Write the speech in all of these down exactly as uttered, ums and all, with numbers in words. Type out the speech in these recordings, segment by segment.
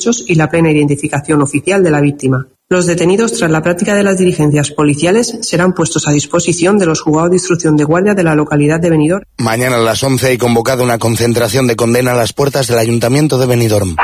hechos y la plena identificación oficial de la víctima. Los detenidos, tras la práctica de las diligencias policiales, serán puestos a disposición de los juzgados de instrucción de guardia de la localidad de Benidorm. Mañana a las once hay convocada una concentración de condena a las puertas del Ayuntamiento de Benidorm.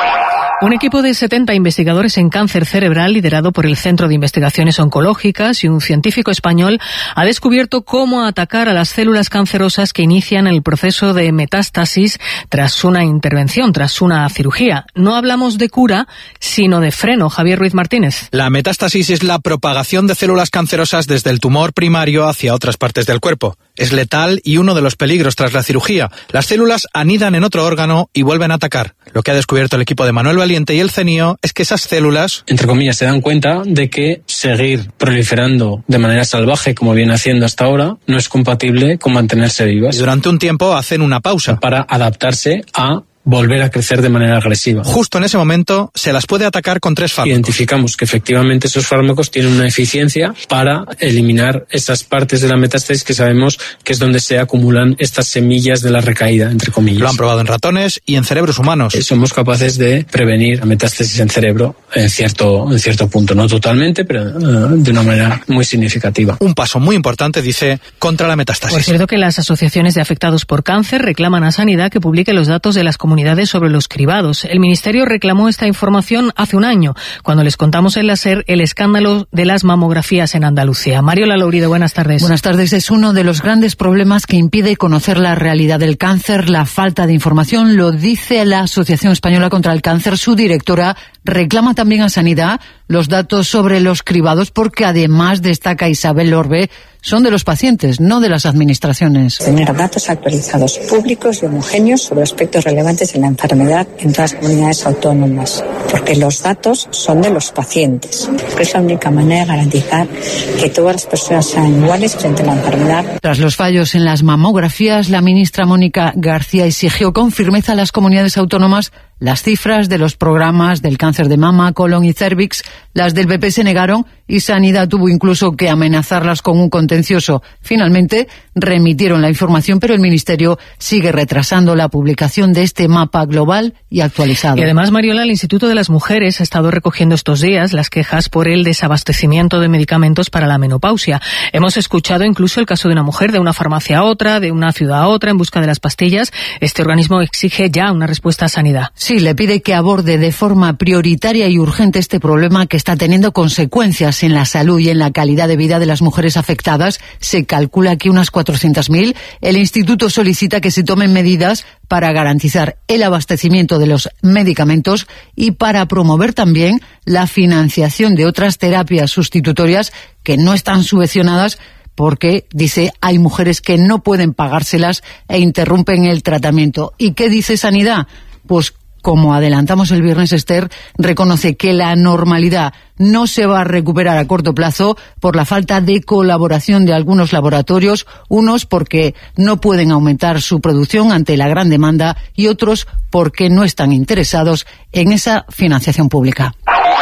Un equipo de setenta investigadores en cáncer cerebral, liderado por el Centro de Investigaciones Oncológicas y un científico español, ha descubierto cómo atacar a las células cancerosas que inician el proceso de metástasis tras una intervención, tras una cirugía. No hablamos de cura, sino de freno. Javier Ruiz Martínez. La metástasis es la propagación de células cancerosas desde el tumor primario hacia otras partes del cuerpo. Es letal y uno de los peligros tras la cirugía. Las células anidan en otro órgano y vuelven a atacar. Lo que ha descubierto el equipo de Manuel Valiente y el CENIO es que esas células, entre comillas, se dan cuenta de que seguir proliferando de manera salvaje, como viene haciendo hasta ahora, no es compatible con mantenerse vivas. Y durante un tiempo hacen una pausa para adaptarse a volver a crecer de manera agresiva. Justo en ese momento se las puede atacar con tres fármacos. Identificamos que efectivamente esos fármacos tienen una eficiencia para eliminar esas partes de la metástasis que sabemos que es donde se acumulan estas semillas de la recaída, entre comillas. Lo han probado en ratones y en cerebros humanos. Somos capaces de prevenir la metástasis en cerebro en cierto, en cierto punto, no totalmente, pero uh, de una manera muy significativa. Un paso muy importante, dice, contra la metástasis. Por cierto que las asociaciones de afectados por cáncer reclaman a Sanidad que publique los datos de las comunidades comunidades sobre los cribados. El Ministerio reclamó esta información hace un año, cuando les contamos en la SER el escándalo de las mamografías en Andalucía. Mariola Louride, buenas tardes. Buenas tardes. Es uno de los grandes problemas que impide conocer la realidad del cáncer, la falta de información. Lo dice la Asociación Española contra el Cáncer. Su directora reclama también a Sanidad los datos sobre los cribados, porque además, destaca Isabel Orbe, son de los pacientes, no de las administraciones. Tener datos actualizados, públicos y homogéneos sobre aspectos relevantes de la enfermedad en todas las comunidades autónomas, porque los datos son de los pacientes, porque es la única manera de garantizar que todas las personas sean iguales frente a la enfermedad. Tras los fallos en las mamografías, la ministra Mónica García exigió con firmeza a las comunidades autónomas las cifras de los programas del cáncer de mama, colon y cérvix. Las del P P se negaron y Sanidad tuvo incluso que amenazarlas con un contencioso. Finalmente remitieron la información, pero el Ministerio sigue retrasando la publicación de este mapa global y actualizado. Y además, Mariola, el Instituto de las Mujeres ha estado recogiendo estos días las quejas por el desabastecimiento de medicamentos para la menopausia. Hemos escuchado incluso el caso de una mujer de una farmacia a otra, de una ciudad a otra, en busca de las pastillas. Este organismo exige ya una respuesta a Sanidad. Sí, le pide que aborde de forma prioritaria y urgente este problema que está teniendo consecuencias en la salud y en la calidad de vida de las mujeres afectadas. Se calcula que unas cuatrocientas mil. El Instituto solicita que se tomen medidas para garantizar el abastecimiento de los medicamentos y para promover también la financiación de otras terapias sustitutorias que no están subvencionadas, porque, dice, hay mujeres que no pueden pagárselas e interrumpen el tratamiento. ¿Y qué dice Sanidad? Pues, como adelantamos el viernes, Esther reconoce que la normalidad no se va a recuperar a corto plazo por la falta de colaboración de algunos laboratorios, unos porque no pueden aumentar su producción ante la gran demanda y otros porque no están interesados en esa financiación pública.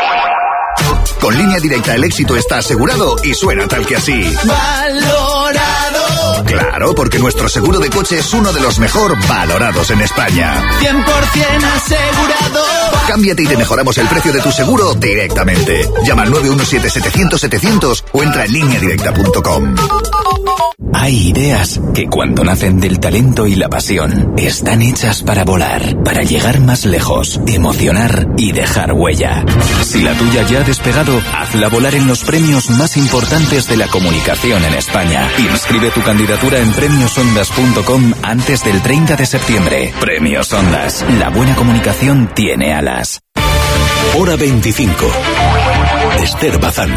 Con Línea Directa el éxito está asegurado y suena tal que así. ¡Valorado! Claro, porque nuestro seguro de coche es uno de los mejor valorados en España. cien por ciento asegurado. Cámbiate y te mejoramos el precio de tu seguro directamente. Llama al nueve uno siete, setecientos, setecientos o entra en línea directa punto com. Hay ideas que cuando nacen del talento y la pasión están hechas para volar, para llegar más lejos, emocionar y dejar huella. Si la tuya ya ha despegado, hazla volar en los premios más importantes de la comunicación en España. Inscribe tu candidatura en premios ondas punto com antes del treinta de septiembre. Premios Ondas. La buena comunicación tiene alas. Hora veinticinco. Esther Bazán.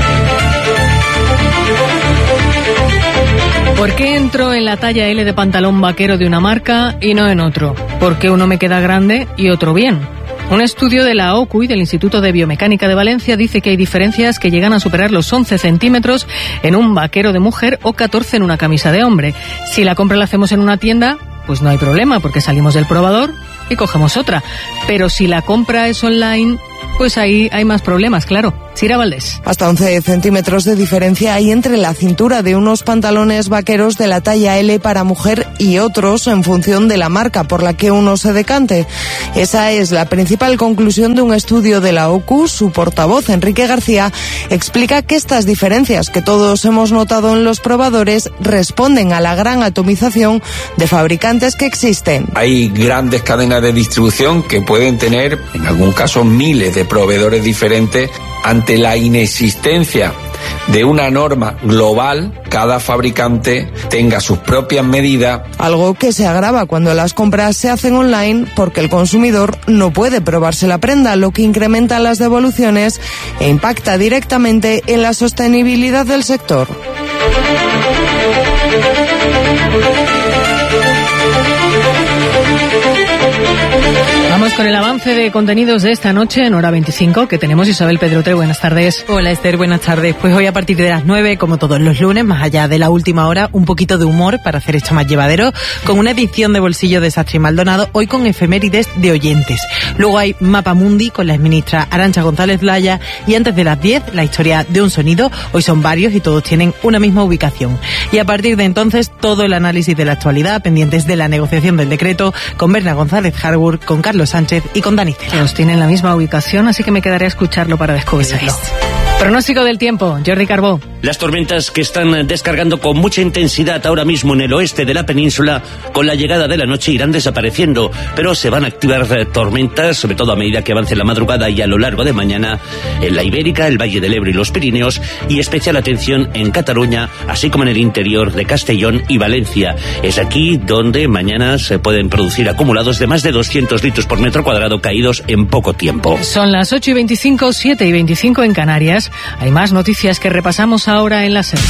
¿Por qué entro en la talla L de pantalón vaquero de una marca y no en otro? ¿Por qué uno me queda grande y otro bien? Un estudio de la O C U y del Instituto de Biomecánica de Valencia dice que hay diferencias que llegan a superar los once centímetros en un vaquero de mujer o catorce en una camisa de hombre. Si la compra la hacemos en una tienda, pues no hay problema, porque salimos del probador y cogemos otra. Pero si la compra es online, pues ahí hay más problemas, claro. Sira Valdés. Hasta once centímetros de diferencia hay entre la cintura de unos pantalones vaqueros de la talla L para mujer y otros en función de la marca por la que uno se decante. Esa es la principal conclusión de un estudio de la O C U. Su portavoz, Enrique García, explica que estas diferencias que todos hemos notado en los probadores responden a la gran atomización de fabricantes que existen. Hay grandes cadenas de distribución que pueden tener, en algún caso, miles de proveedores diferentes. Ante la inexistencia de una norma global, cada fabricante tenga sus propias medidas. Algo que se agrava cuando las compras se hacen online porque el consumidor no puede probarse la prenda, lo que incrementa las devoluciones e impacta directamente en la sostenibilidad del sector. Vamos con el avance de contenidos de esta noche en hora veinticinco que tenemos. Isabel Pedrote, buenas tardes. Hola Esther, buenas tardes. Pues hoy a partir de las nueve, como todos los lunes, más allá de la última hora, un poquito de humor para hacer esto más llevadero, con una edición de Bolsillo de Sastre y Maldonado, hoy con efemérides de oyentes. Luego hay Mapa Mundi con la exministra Arantxa González Laya y antes de las diez, la historia de un sonido. Hoy son varios y todos tienen una misma ubicación. Y a partir de entonces, todo el análisis de la actualidad, pendientes de la negociación del decreto, con Berna González Harburg, con Carlos Sánchez y con Dani Cela. Todos tienen la misma ubicación, así que me quedaré a escucharlo para descubrirlo. Pronóstico del tiempo, Jordi Carbó. Las tormentas que están descargando con mucha intensidad ahora mismo en el oeste de la península, con la llegada de la noche irán desapareciendo, pero se van a activar tormentas, sobre todo a medida que avance la madrugada y a lo largo de mañana, en la Ibérica, el Valle del Ebro y los Pirineos, y especial atención en Cataluña, así como en el interior de Castellón y Valencia. Es aquí donde mañana se pueden producir acumulados de más de doscientos litros por metro cuadrado caídos en poco tiempo. Son las ocho y veinticinco, siete y veinticinco en Canarias. Hay más noticias que repasamos ahora en la SER.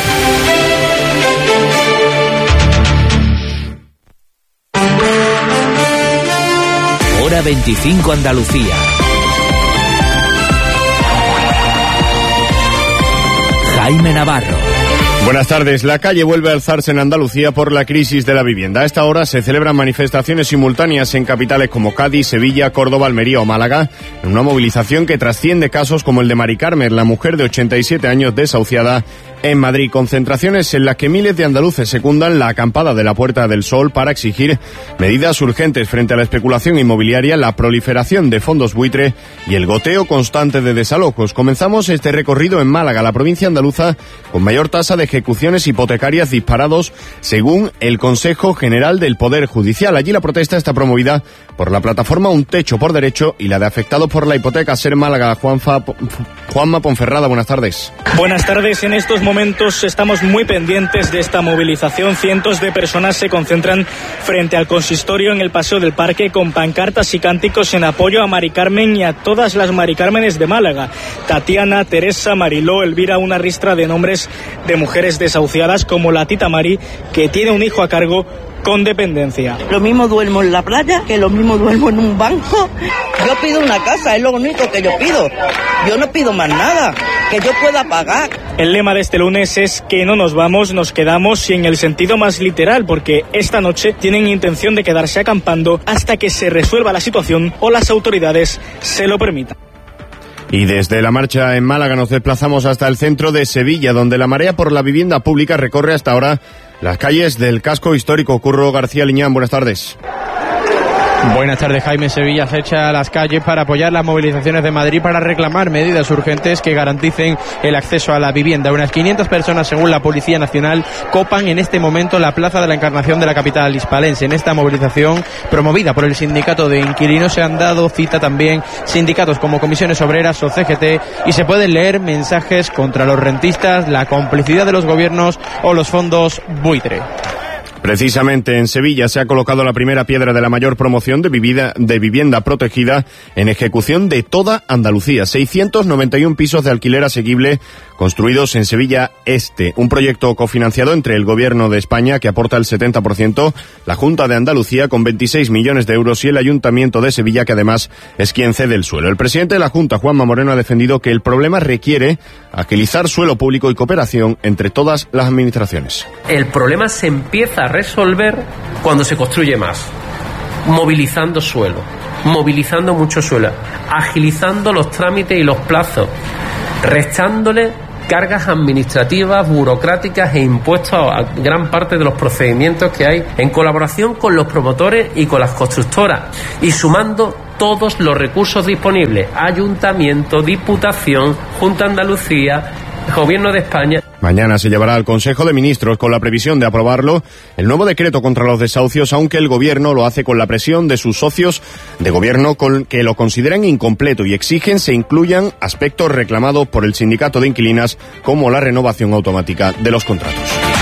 Hora veinticinco Andalucía. Jaime Navarro. Buenas tardes. La calle vuelve a alzarse en Andalucía por la crisis de la vivienda. A esta hora se celebran manifestaciones simultáneas en capitales como Cádiz, Sevilla, Córdoba, Almería o Málaga, en una movilización que trasciende casos como el de Mari Carmen, la mujer de ochenta y siete años desahuciada en Madrid. Concentraciones en las que miles de andaluces secundan la acampada de la Puerta del Sol para exigir medidas urgentes frente a la especulación inmobiliaria, la proliferación de fondos buitre y el goteo constante de desalojos. Comenzamos este recorrido en Málaga, la provincia andaluza con mayor tasa de ejecuciones hipotecarias disparados según el Consejo General del Poder Judicial. Allí la protesta está promovida por la plataforma Un Techo por Derecho y la de afectados por la hipoteca. SER Málaga, Juanfa, Juanma Ponferrada, buenas tardes. Buenas tardes. En estos momentos estamos muy pendientes de esta movilización. Cientos de personas se concentran frente al consistorio en el Paseo del Parque con pancartas y cánticos en apoyo a Mari Carmen y a todas las Mari Cármenes de Málaga. Tatiana, Teresa, Mariló, Elvira, una ristra de nombres de mujeres desahuciadas como la Tita Mari, que tiene un hijo a cargo con dependencia. Lo mismo duermo en la playa, que lo mismo duermo en un banco. Yo pido una casa, es lo único que yo pido. Yo no pido más nada, que yo pueda pagar. El lema de este lunes es que no nos vamos, nos quedamos, y en el sentido más literal, porque esta noche tienen intención de quedarse acampando hasta que se resuelva la situación o las autoridades se lo permitan. Y desde la marcha en Málaga nos desplazamos hasta el centro de Sevilla, donde la marea por la vivienda pública recorre hasta ahora las calles del casco histórico. Curro García Liñán, buenas tardes. Buenas tardes, Jaime. Sevilla se echa a las calles para apoyar las movilizaciones de Madrid para reclamar medidas urgentes que garanticen el acceso a la vivienda. Unas quinientas personas, según la Policía Nacional, copan en este momento la Plaza de la Encarnación de la capital hispalense. En esta movilización, promovida por el Sindicato de Inquilinos, se han dado cita también sindicatos como Comisiones Obreras o C G T y se pueden leer mensajes contra los rentistas, la complicidad de los gobiernos o los fondos buitre. Precisamente en Sevilla se ha colocado la primera piedra de la mayor promoción de vivienda, de vivienda protegida en ejecución de toda Andalucía. seiscientos noventa y uno pisos de alquiler asequible construidos en Sevilla Este. Un proyecto cofinanciado entre el Gobierno de España, que aporta el setenta por ciento, la Junta de Andalucía con veintiséis millones de euros y el Ayuntamiento de Sevilla, que además es quien cede el suelo. El presidente de la Junta, Juanma Moreno, ha defendido que el problema requiere agilizar suelo público y cooperación entre todas las administraciones. El problema se empieza a resolver cuando se construye más, movilizando suelo, movilizando mucho suelo, agilizando los trámites y los plazos, restándole cargas administrativas, burocráticas e impuestos a gran parte de los procedimientos que hay, en colaboración con los promotores y con las constructoras, y sumando todos los recursos disponibles: Ayuntamiento, Diputación, Junta de Andalucía, Gobierno de España. Mañana se llevará al Consejo de Ministros con la previsión de aprobarlo el nuevo decreto contra los desahucios, aunque el Gobierno lo hace con la presión de sus socios de Gobierno, con que lo consideran incompleto y exigen se incluyan aspectos reclamados por el sindicato de inquilinas, como la renovación automática de los contratos.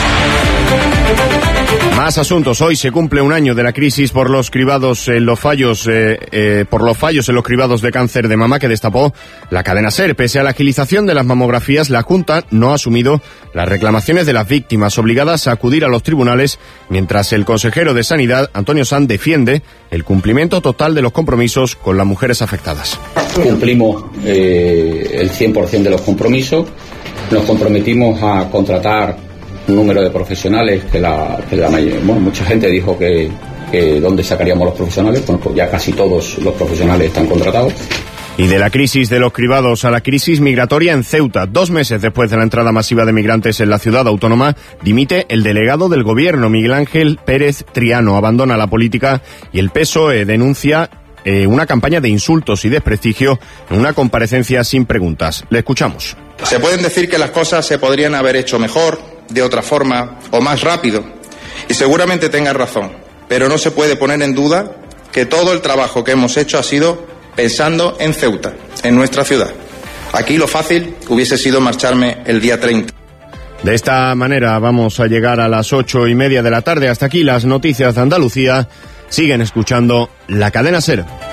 Más asuntos. Hoy se cumple un año de la crisis por los cribados en los fallos, eh, eh, por los fallos en los cribados de cáncer de mama que destapó la cadena SER. Pese a la agilización de las mamografías, la Junta no ha asumido las reclamaciones de las víctimas, obligadas a acudir a los tribunales, mientras el consejero de Sanidad, Antonio Sanz, defiende el cumplimiento total de los compromisos con las mujeres afectadas. Cumplimos eh, el cien por ciento de los compromisos. Nos comprometimos a contratar un número de profesionales que la, que la bueno, mucha gente dijo que, que dónde sacaríamos los profesionales. Bueno, pues ya casi todos los profesionales están contratados. Y de la crisis de los cribados a la crisis migratoria en Ceuta. Dos meses después de la entrada masiva de migrantes en la ciudad autónoma, dimite el delegado del gobierno, Miguel Ángel Pérez Triano. Abandona la política y el P S O E denuncia eh, una campaña de insultos y desprestigio en una comparecencia sin preguntas. Le escuchamos. Se pueden decir que las cosas se podrían haber hecho mejor, de otra forma o más rápido, y seguramente tengan razón, pero no se puede poner en duda que todo el trabajo que hemos hecho ha sido pensando en Ceuta, en nuestra ciudad. Aquí lo fácil hubiese sido marcharme el día treinta. De esta manera vamos a llegar a las ocho y media de la tarde. Hasta aquí las noticias de Andalucía. Siguen escuchando La Cadena SER.